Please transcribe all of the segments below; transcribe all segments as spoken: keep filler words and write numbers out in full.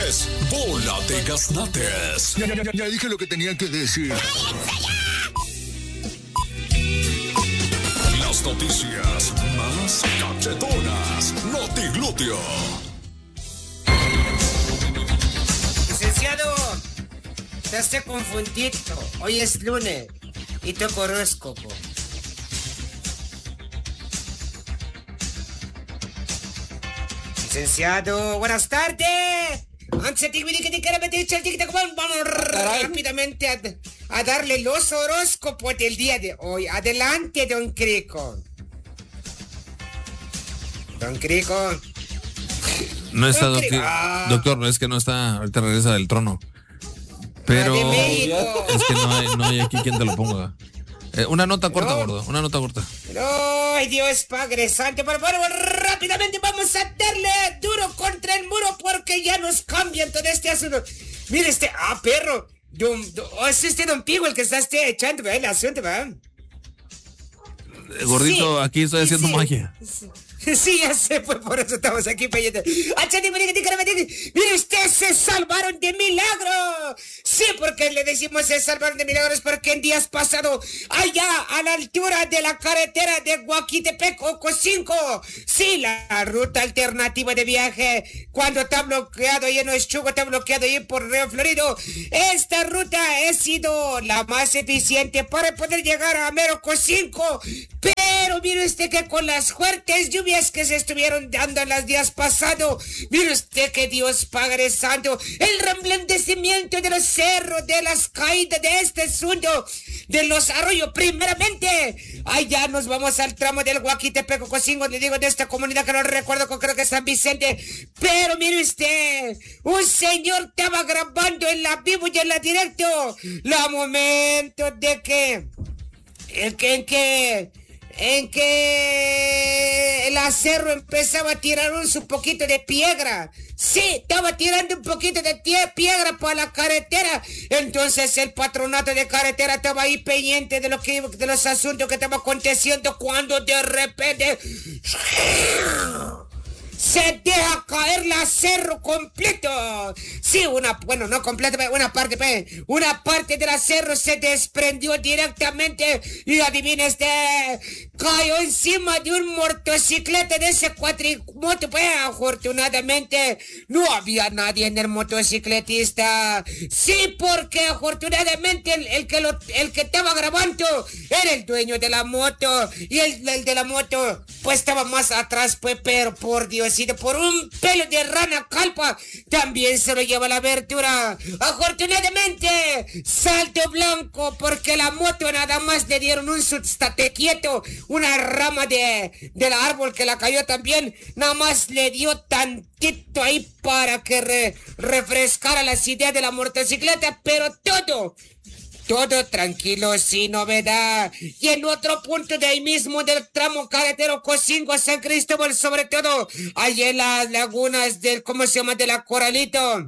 es Bola de Gaznates. Ya, ya, ya, ya dije lo que tenía que decir. Las noticias más cachetonas. Notiglúteo. Licenciado, te has confundido. Hoy es lunes y toco horóscopo. Licenciado, buenas tardes. Vamos rápidamente a, a darle los horóscopos del día de hoy. Adelante, don Crico. Don Crico. No está, Don doctor. Crico. Ah. Doctor, es que no está. Ahorita regresa del trono. Pero Ah, de México. es que no hay, no hay aquí quien te lo ponga. Eh, una nota corta, No. gordo. Una nota corta. Ay, Dios Padre Santo, por favor, rápidamente vamos a darle duro contra el muro porque ya nos cambian todo este asunto. Mire este, ah, perro, don, don, oh, es este don Pigo el que está este echando, ¿verdad? El asunto, ¿verdad? Eh, Gordito, Sí, aquí estoy haciendo sí, magia. Sí. Sí, ya sé, pues por eso estamos aquí peyendo. Mire, ustedes se salvaron de milagro. Sí, porque le decimos se salvaron de milagros porque en días pasados, allá a la altura de la carretera de Guaquitepec, Ocosinco, sí, la ruta alternativa de viaje, cuando está bloqueado ahí en Ochugo, está bloqueado ahí por Río Florido, esta ruta ha sido la más eficiente para poder llegar a mero Ocosinco. Pero mire usted que con las fuertes lluvias que se estuvieron dando en los días pasados, mire usted que Dios Padre Santo, el reblandecimiento de los cerros, de las caídas de este asunto, de los arroyos, primeramente, allá nos vamos al tramo del Guaquitepec, Ocosingo, le digo de esta comunidad que no recuerdo, que creo que es San Vicente, pero mire usted, un señor estaba grabando en la vivo y en la directo, la momento de que, en que, en que, en que el acerro empezaba a tirar un su poquito de piedra. Sí, estaba tirando un poquito de tie- piedra para la carretera. Entonces el patronato de carretera estaba ahí pendiente de lo que de los asuntos que estaban aconteciendo cuando de repente se deja caer el acerro completo. Sí, una, bueno, no completo, pero una parte, pe, una parte del acerro se desprendió directamente y adivina este, cayó encima de un motocicleta de ese cuatrimoto, pues afortunadamente no había nadie en el motocicletista. Sí, porque afortunadamente el, el que lo, el que estaba grabando era el dueño de la moto y el, el de la moto pues estaba más atrás, pues, pero por Dios, por un pelo de rana calpa, también se lo lleva la abertura. Afortunadamente, salto blanco, porque la moto nada más le dieron un estate quieto, una rama de, del árbol que la cayó también, nada más le dio tantito ahí para que re, refrescara las ideas de la motocicleta, pero todo... Todo tranquilo, sin novedad. Y en otro punto de ahí mismo del tramo carretero Cocingo a San Cristóbal, sobre todo, allí en las lagunas del, ¿cómo se llama? De la Coralito.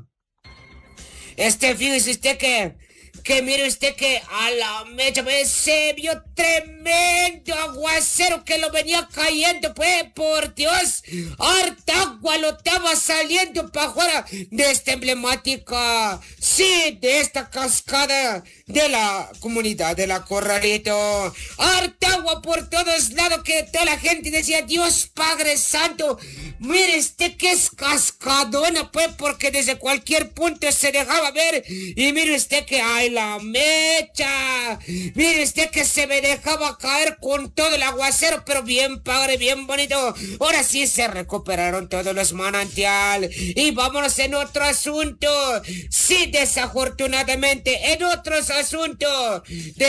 Este, fíjese usted que, que mire usted que a la mecha, pues, se vio tremendo aguacero que lo venía cayendo, pues, por Dios, harta agua lo estaba saliendo para afuera de esta emblemática, sí, de esta cascada de la comunidad de la Corralito, harta agua por todos lados que toda la gente decía, Dios Padre Santo, mire este que es cascadona, pues, porque desde cualquier punto se dejaba ver, y mire usted que hay la mecha, mire usted que se me dejaba caer con todo el aguacero, pero bien padre, bien bonito. Ahora sí se recuperaron todos los manantiales, y vámonos en otro asunto. Sí, desafortunadamente, en otros asuntos,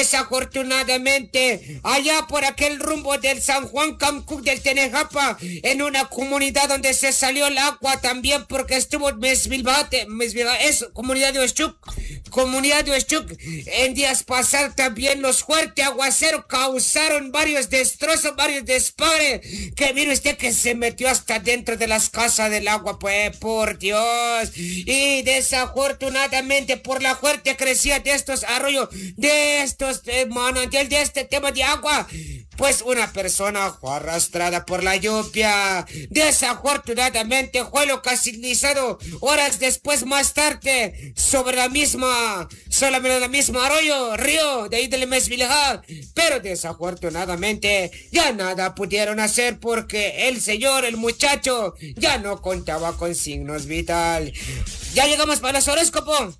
desafortunadamente, allá por aquel rumbo del San Juan Camcuc del Tenejapa, en una comunidad donde se salió el agua también porque estuvo Mesvilbate, Mesvilbate, eso, comunidad de Ochuc, comunidad de Ochuc, en días pasados también los fuertes aguaceros causaron varios destrozos, varios despares, que mire usted que se metió hasta dentro de las casas del agua, pues, por Dios, y desafortunadamente por la fuerte crecida de estos arroyos, de estos eh, manantiales, de este tema de agua, pues una persona fue arrastrada por la lluvia. Desafortunadamente fue localizado horas después, más tarde, sobre la misma, sobre la misma arroyo, río, de ahí del Mesvilja. Pero desafortunadamente ya nada pudieron hacer porque el señor, el muchacho, ya no contaba con signos vital. Ya llegamos para los horóscopos.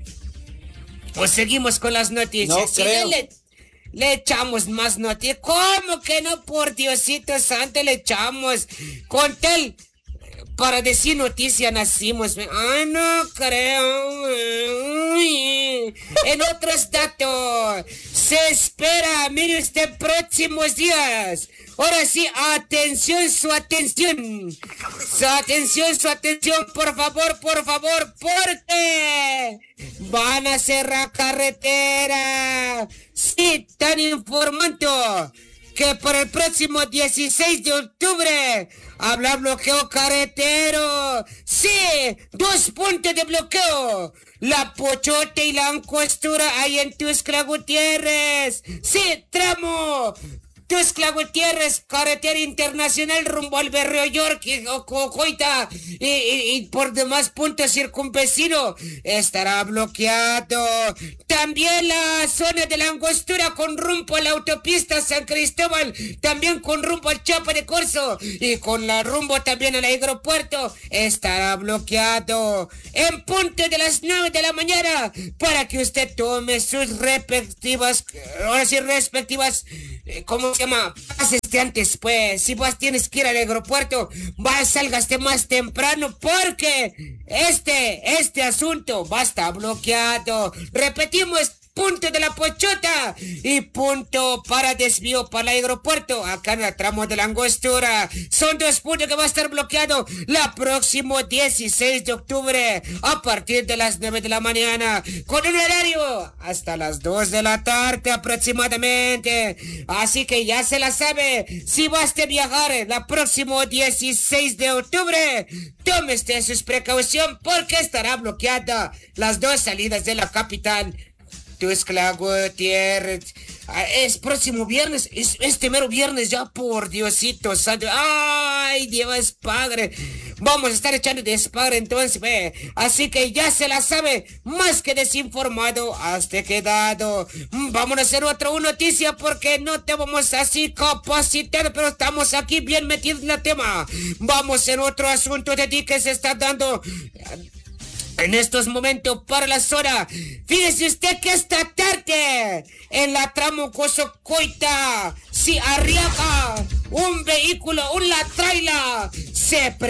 Pues seguimos con las noticias. No creo. Le, le echamos más noticias. ¿Cómo que no? Por Diosito santo le echamos. Con tal, para decir noticia nacimos. Ay, no creo. Uy. En otros datos, se espera, mire usted, próximos días. Ahora sí, atención, su atención. Su atención, su atención, por favor, por favor, porque van a cerrar carretera. Sí, están informando que por el próximo dieciséis de octubre habrá bloqueo carretero. Sí, dos puntos de bloqueo. La Pochote y la Angostura ahí en Tuxtla Gutiérrez. Sí, tramo Tuxtla Gutiérrez, carretera internacional rumbo al Berrio York y Cocoita y, y, y por demás puntos circunvecinos estará bloqueado. También la zona de la Angostura con rumbo a la autopista San Cristóbal, también con rumbo al Chapa de Corzo y con la rumbo también al aeropuerto estará bloqueado. En punto de las nueve de la mañana para que usted tome sus respectivas, ahora sí, respectivas, ¿cómo se llama? Páseste antes, pues. Si vos tienes que ir al aeropuerto, vas, salgaste más temprano porque este, este asunto va a estar bloqueado. Repetimos, punto de la Pochota y punto para desvío para el aeropuerto acá en el tramo de la Angostura. Son dos puntos que va a estar bloqueado la próximo dieciséis de octubre a partir de las nueve de la mañana con un horario hasta las dos de la tarde aproximadamente. Así que ya se la sabe, si vas a viajar el próximo dieciséis de octubre, tome usted sus precauciones porque estará bloqueada las dos salidas de la capital. Tuxtla Gutiérrez. Es próximo viernes, es este mero viernes ya, por Diosito santo. Ay, Dios Padre. Vamos a estar echando despadre entonces, ve. Así que ya se la sabe, más que desinformado, hasta quedado. Vamos a hacer otra noticia porque no te vamos así capacitar, pero estamos aquí bien metidos en el tema. Vamos en otro asunto de ti que se está dando en estos momentos para la zona. Fíjese usted que esta tarde en la tramo Cozocoita, si Arriaga, un vehículo, una traila se pre